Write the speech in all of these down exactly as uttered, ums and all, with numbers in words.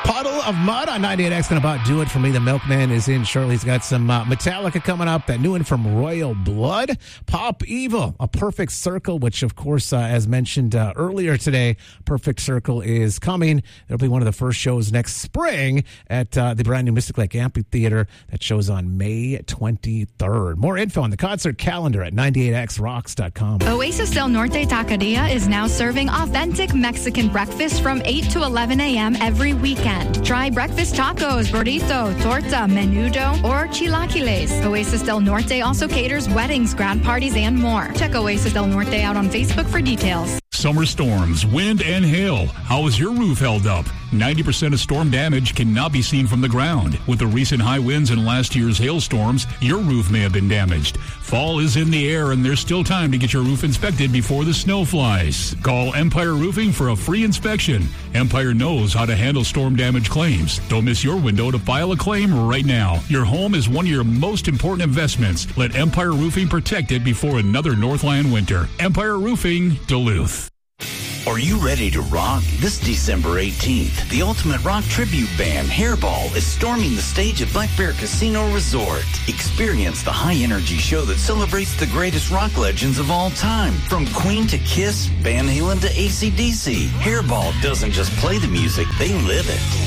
Puddle of Mud on ninety-eight X going to about do it for me. The Milkman is in shortly. He's got some uh, Metallica coming up. That new one from Royal Blood. Pop Evil, A Perfect Circle, which, of course, uh, as mentioned uh, earlier today, Perfect Circle is coming. It'll be one of the first shows next spring at uh, the brand new Mystic Lake Amphitheater. That show's on May twenty-third. More info on the concert calendar at ninety-eight x rocks dot com. Oasis Del Norte Taqueria is now serving authentic Mexican breakfast from eight to eleven a.m. every weekend. Try breakfast tacos, burrito, torta, menudo, or chilaquiles. Oasis Del Norte also caters weddings, grad parties, and more. Check Oasis Del Norte out on Facebook for details. Summer storms, wind, and hail. How is your roof held up? ninety percent of storm damage cannot be seen from the ground. With the recent high winds and last year's hailstorms, your roof may have been damaged. Fall is in the air, and there's still time to get your roof inspected before the snow flies. Call Empire Roofing for a free inspection. Empire knows how to handle storm damage claims. Don't miss your window to file a claim right now. Your home is one of your most important investments. Let Empire Roofing protect it before another Northland winter. Empire Roofing, Duluth. Are you ready to rock? This December eighteenth, the ultimate rock tribute band, Hairball, is storming the stage at Black Bear Casino Resort. Experience the high-energy show that celebrates the greatest rock legends of all time. From Queen to Kiss, Van Halen to A C D C, Hairball doesn't just play the music, they live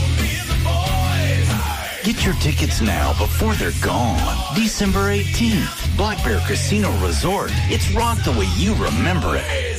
it. Get your tickets now before they're gone. December eighteenth, Black Bear Casino Resort. It's rock the way you remember it.